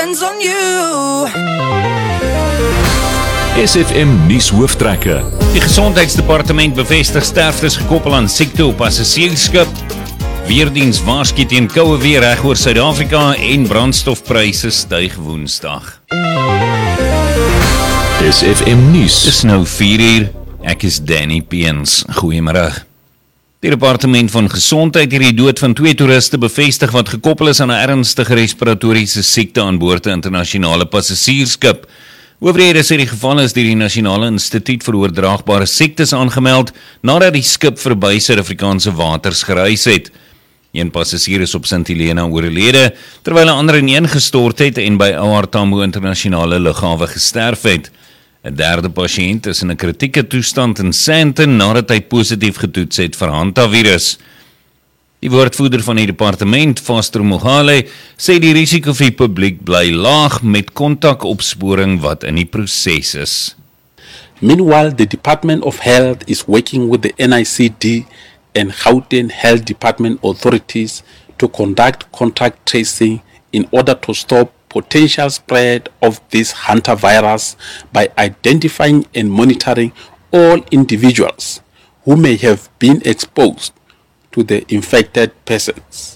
On you. SFM nuus hooftrekke. Die Gesondheidsdepartement bevestig sterftes gekoppel aan siekte op passasiersskip. Weerdiens waarsku teen koue weer reg oor Suid-Afrika en brandstofpryse styg Woensdag. SFM nuus. Dis nou 4:00. Ek is Danny Peens. Goeiemôre. Die departement van Gesondheid het die dood van 2 toeriste bevestig wat gekoppel is aan 'n ernstige respiratoriese siekte aan boord 'n internasionale passasiersskip. Owerhede sê die geval is deur die Nasionale Instituut vir Oordraagbare Siektes aangemeld nadat die skip verby Suid-Afrikaanse waters gereis het. Een passasier is op St. Helena oorlede, terwyl 'n ander ineengestort het en by OR Tambo internasionale lughawe gesterf het. 'n derde pasiënt is in 'n kritieke toestand in Sandton nadat hy positief getoets het vir hantavirus. Die woordvoerder van die departement, Foster Mogale, sê die risiko vir die publiek bly laag met kontakopsporing wat in die proses is. Meanwhile, the Department of Health is working with the NICD and Gauteng Health Department authorities to conduct contact tracing in order to stop potential spread of this hantavirus by identifying and monitoring all individuals who may have been exposed to the infected persons.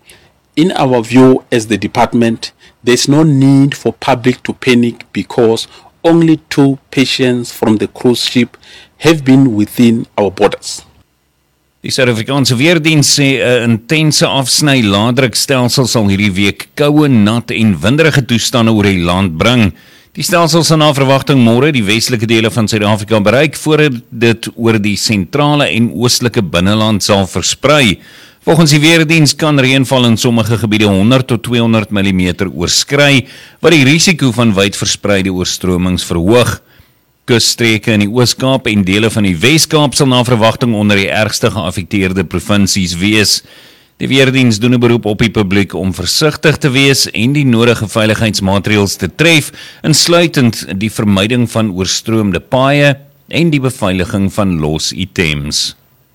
In our view as the department, there is no need for public to panic because only 2 patients from the cruise ship have been within our borders. Die Suid-Afrikaanse Weerdiens sê 'n intense afsny laadrukstelsel sal hierdie week koue, nat en winderige toestande oor die land bring. Die stelsel sal na verwagting môre die westelike dele van Suid-Afrika bereik voordat dit oor die sentrale en oostelike binneland sal versprei. Volgens die Weerdiens kan reënval in sommige gebiede 100 tot 200 mm oorskry, wat die risiko van wyd verspreide oorstromings verhoog. Kusstreke in die Oos-Kaap en dele van die Wes-Kaap sal na verwagting onder die ergste geaffekteerde provinsies wees. Die Weerdiens doen 'n beroep op die publiek om versigtig te wees en die nodige veiligheidsmaatreëls te tref, insluitend die vermyding van oorstroomde paaie en die beveiliging van los items.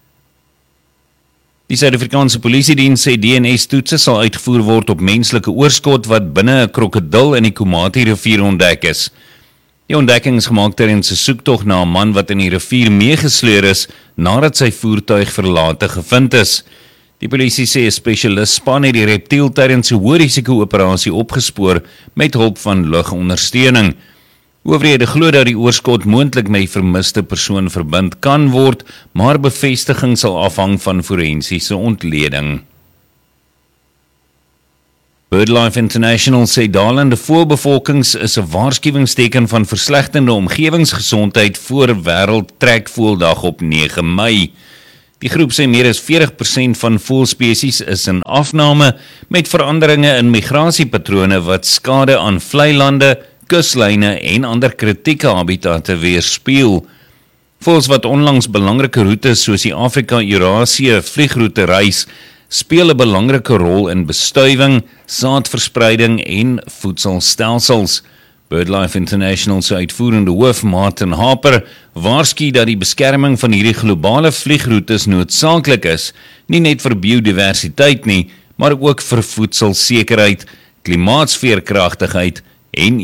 Die Suid-Afrikaanse Polisiediens sê DNS-toetse sal uitgevoer word op menslike oorskot wat binne 'n krokodil in die Komati-rivier ontdek is. Die ontdekking is gemaak tydens 'n soektog na 'n man wat in die rivier meegesleur is nadat sy voertuig verlate gevind is. Die polisie sê 'n spesialisspan het die reptiel tydens 'n hoë-risiko-operasie opgespoor met hulp van lugondersteuning. Owerhede glo dat die oorskot moontlik met die vermiste persoon verbind kan word, maar bevestiging sal afhang van forensiese ontleding. BirdLife International sê dalende voëlbevolkings is 'n waarskuwingsteken van verslegtende omgewingsgesondheid voor Wêreld Trekvoëldag op 9 Mei. Die groep sê meer as 40% van voëlspesies is in afname met veranderinge in migrasiepatrone wat skade aan vlei lande, kuslyne en ander kritieke habitatte weerspieël. Voëls wat onlangs belangrike roetes soos die Afrika-Eurasie vliegroete reis, speel 'n belangrike rol in bestuiving, saadverspreiding en voedselstelsels. BirdLife International se uitvoerende hoof, Martin Harper, waarsku dat die beskerming van hierdie globale vliegroetes noodsaaklik is, nie net vir biodiversiteit nie, maar ook vir voedselsekerheid, klimaatsveerkragtigheid en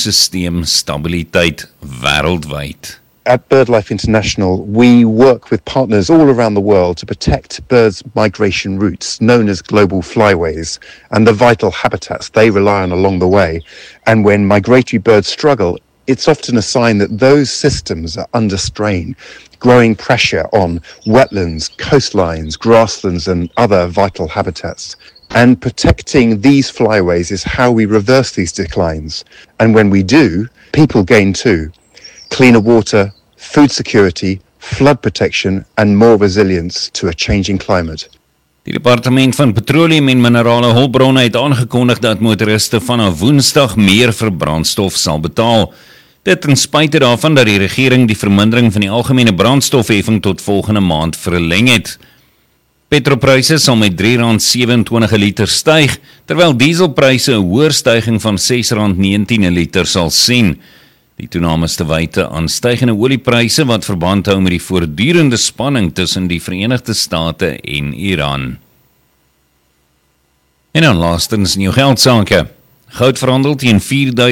ekosisteemstabiliteit wêreldwyd. At BirdLife International, we work with partners all around the world to protect birds' migration routes, known as global flyways, and the vital habitats they rely on along the way. And when migratory birds struggle, it's often a sign that those systems are under strain, growing pressure on wetlands, coastlines, grasslands, and other vital habitats. And protecting these flyways is how we reverse these declines. And when we do, people gain too. Cleaner water, food security, flood protection and more resilience to a changing climate. Die Departement van Petroleum en Minerale Hulpbronne het aangekondig dat motoriste vanaf Woensdag meer vir brandstof sal betaal. Dit ten spyte daarvan dat die regering die vermindering van die algemene brandstofheffing tot volgende maand verleng het. Petrolpryse sal met R3.27 'n liter styg, terwyl dieselpryse 'n hoër styging van R6.19 'n liter sal sien. Die toename is te wyte aan stygende oliepryse wat verband hou met die voortdurende spanning tussen die Verenigde State en Iran. En dan laastens nuwe geldsaake. Goud verhandel teen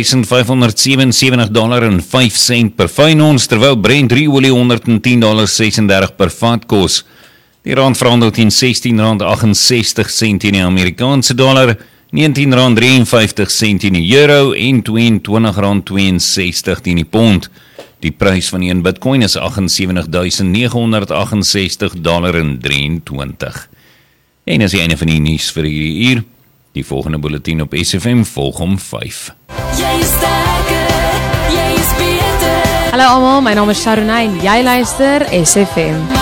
$4,577.05 per fyn ons, terwyl Brent ruolie $110.36 per vat kos. Die rand verhandel teen R16.68 teen die Amerikaanse dollar, R19.53 teen die euro en R22.62 teen die pond. Die prys van een Bitcoin is $78,968.23. En is die einde van die nuus vir hierdie uur. Die volgende bulletin op SFM volg om 5. Jy is sterker, jy is beter. Hallo almal, my naam is Sharonay en jy luister SFM.